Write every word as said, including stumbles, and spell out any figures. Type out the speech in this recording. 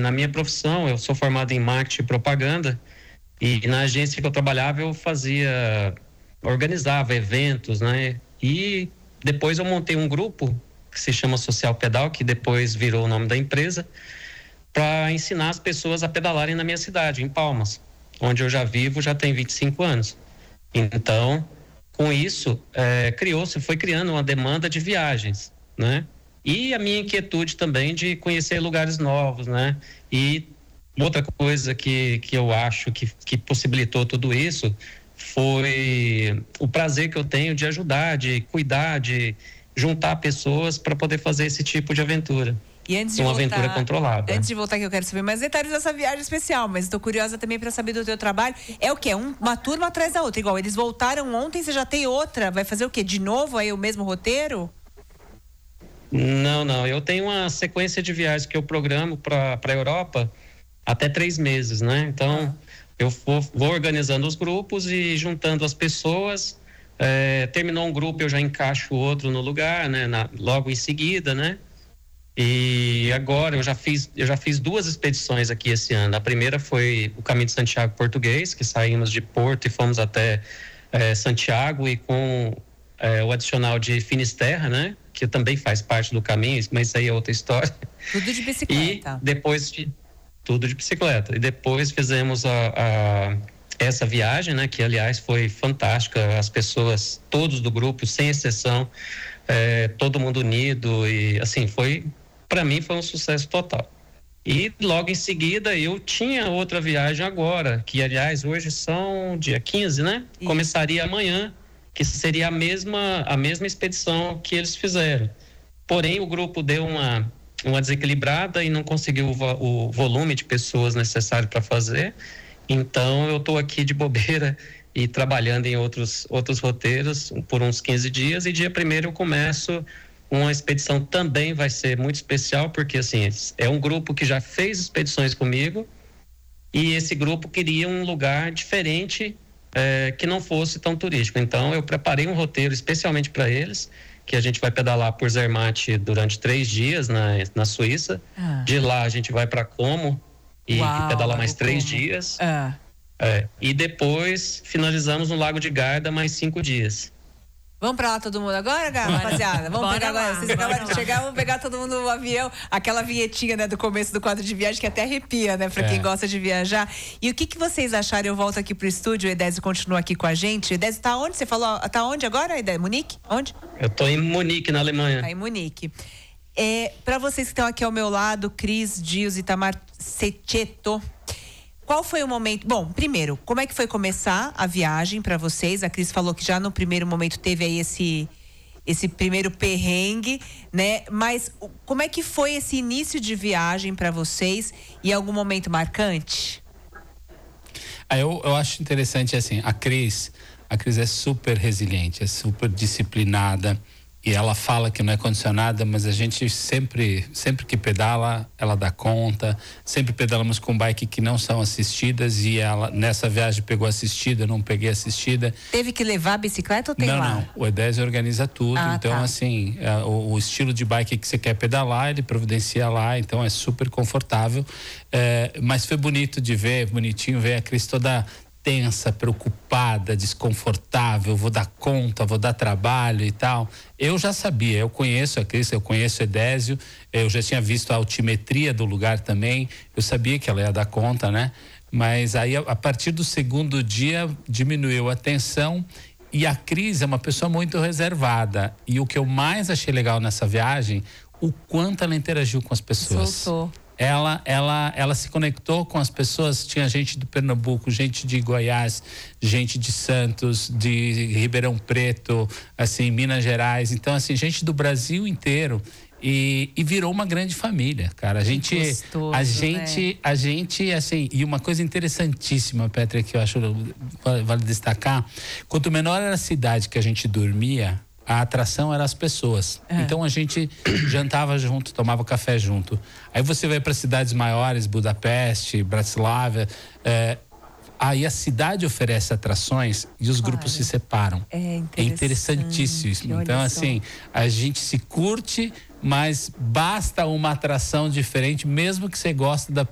na minha profissão, eu sou formado em marketing e propaganda, e na agência que eu trabalhava eu fazia, organizava eventos, né? E depois eu montei um grupo que se chama Social Pedal, que depois virou o nome da empresa, para ensinar as pessoas a pedalarem na minha cidade, em Palmas, onde eu já vivo, já tem vinte e cinco anos. Então, com isso, é, criou-se, foi criando uma demanda de viagens, né? E a minha inquietude também de conhecer lugares novos, né? E outra coisa que, que eu acho que, que possibilitou tudo isso foi o prazer que eu tenho de ajudar, de cuidar, de juntar pessoas para poder fazer esse tipo de aventura. E antes de uma voltar, aventura controlada. Antes de voltar, que eu quero saber mais detalhes dessa viagem especial, mas estou curiosa também para saber do teu trabalho. É o quê? Um, uma turma atrás da outra, igual eles voltaram ontem, você já tem outra, vai fazer o quê? De novo aí o mesmo roteiro? Não, não, eu tenho uma sequência de viagens que eu programo para a Europa até três meses, né? Então, ah. eu vou, vou organizando os grupos e juntando as pessoas, é, terminou um grupo, eu já encaixo o outro no lugar, né? Na, logo em seguida, né? E agora eu já fiz, eu já fiz duas expedições aqui esse ano. A primeira foi o Caminho de Santiago Português, que saímos de Porto e fomos até é, Santiago, e com é, o adicional de Finisterra, né? Que também faz parte do caminho, mas isso aí é outra história. Tudo de bicicleta. E depois de, tudo de bicicleta. E depois fizemos a, a, essa viagem, né? Que aliás foi fantástica. As pessoas, todos do grupo, sem exceção, é, todo mundo unido, e assim, foi, para mim foi um sucesso total. E logo em seguida eu tinha outra viagem agora, que aliás hoje são dia quinze, né? Isso. Começaria amanhã, que seria a mesma, a mesma expedição que eles fizeram. Porém, o grupo deu uma, uma desequilibrada e não conseguiu o, o volume de pessoas necessário para fazer. Então, eu estou aqui de bobeira e trabalhando em outros, outros roteiros por uns quinze dias. E dia primeiro eu começo uma expedição, também vai ser muito especial, porque assim, é um grupo que já fez expedições comigo, e esse grupo queria um lugar diferente, É, que não fosse tão turístico. Então eu preparei um roteiro especialmente para eles, que a gente vai pedalar por Zermatt durante três dias na, na Suíça. Ah. De lá a gente vai para Como e, e pedalar mais três Como. dias. Ah. É, e depois finalizamos no Lago de Garda mais cinco dias. Vamos pra lá todo mundo agora, rapaziada? Vamos pegar agora. Lá, Vocês acabaram de chegar, vamos pegar todo mundo no avião. Aquela vinhetinha, né, do começo do quadro de viagem que até arrepia, né, pra é. quem gosta de viajar. E o que que vocês acharam? Eu volto aqui pro estúdio, o Edésio continua aqui com a gente. O Edésio tá onde? Você falou, tá onde agora, Edésio? Munique? Onde? Eu tô em Munique, na Alemanha. Tá em Munique. É, pra vocês que estão aqui ao meu lado, Cris Dias e Itamar Cecchetto, qual foi o momento? Bom, primeiro, como é que foi começar a viagem para vocês? A Cris falou que já no primeiro momento teve aí esse, esse primeiro perrengue, né? Mas como é que foi esse início de viagem para vocês e algum momento marcante? Ah, eu, eu acho interessante assim, a Cris, a Cris é super resiliente, é super disciplinada. E ela fala que não é condicionada, mas a gente sempre, sempre que pedala, ela dá conta. Sempre pedalamos com bike que não são assistidas, e ela nessa viagem pegou assistida, eu não peguei assistida. Teve que levar a bicicleta ou tem não, lá? Não, o Edésio organiza tudo. Ah, então, tá. assim, é, o, o estilo de bike que você quer pedalar, ele providencia lá, então é super confortável. É, mas foi bonito de ver, bonitinho ver a Cris toda tensa, preocupada, desconfortável, vou dar conta, vou dar trabalho e tal. Eu já sabia, eu conheço a Cris, eu conheço o Edésio, eu já tinha visto a altimetria do lugar também, eu sabia que ela ia dar conta, né? Mas aí, a partir do segundo dia, diminuiu a tensão, e a Cris é uma pessoa muito reservada, e o que eu mais achei legal nessa viagem, o quanto ela interagiu com as pessoas. Soltou. Ela, ela, ela se conectou com as pessoas. Tinha gente de Pernambuco, gente de Goiás, gente de Santos, de Ribeirão Preto, assim, Minas Gerais. Então, assim, gente do Brasil inteiro. E, e virou uma grande família, cara. A gente, gostoso, a gente, né? a gente, assim, e uma coisa interessantíssima, Petra, que eu acho vale destacar: quanto menor era a cidade que a gente dormia, a atração era as pessoas. É. Então a gente jantava junto, tomava café junto. Aí você vai para cidades maiores, Budapeste, Bratislava, é, aí a cidade oferece atrações e os claro. grupos se separam. É, é interessantíssimo. Então, assim, a gente se curte, mas basta uma atração diferente, mesmo que você goste da